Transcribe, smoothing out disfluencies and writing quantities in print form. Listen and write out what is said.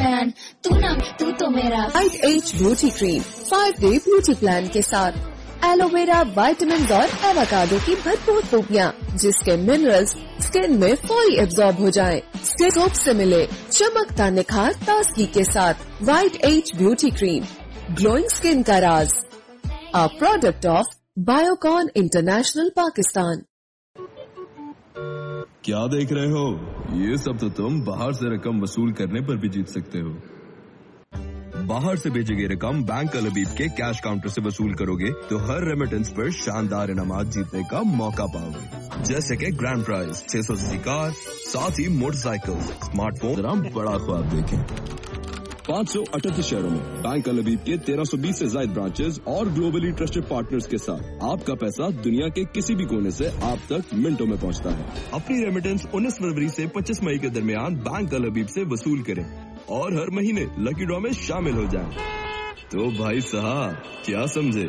Fan, तू ना तू तो मेरा। White as beauty cream 5-day beauty plan के साथ एलोवेरा, विटामिन और एवोकाडो की भरपूर खूबियाँ, जिसके मिनरल्स स्किन में फौरी एब्जॉर्ब हो जाएं। स्किन सोप से मिले चमकता निखार ताजगी के साथ। White as beauty cream, glowing skin का राज। A product of Biocon international Pakistan. क्या देख रहे हो? ये सब तो तुम बाहर से रकम वसूल करने पर भी जीत सकते हो। बाहर से भेजी गई रकम बैंक अल हबीब के कैश काउंटर से वसूल करोगे तो हर रेमिटेंस पर शानदार इनामात जीतने का मौका पाओगे, जैसे कि ग्रैंड प्राइज 600 सीसी कार, साथ ही मोटरसाइकिल, स्मार्टफोन। जरा बड़ा ख्वाब देखें। 538 शहरों में बैंक अल हबीब के 1320 से ज्यादा ब्रांचेस और ग्लोबली ट्रस्टेड पार्टनर्स के साथ आपका पैसा दुनिया के किसी भी कोने से आप तक मिनटों में पहुंचता है। अपनी रेमिटेंस 19 फरवरी से 25 मई के दरमियान बैंक अल हबीब से वसूल करें और हर महीने लकी ड्रॉ में शामिल हो जाएं। तो भाई साहब, क्या समझे?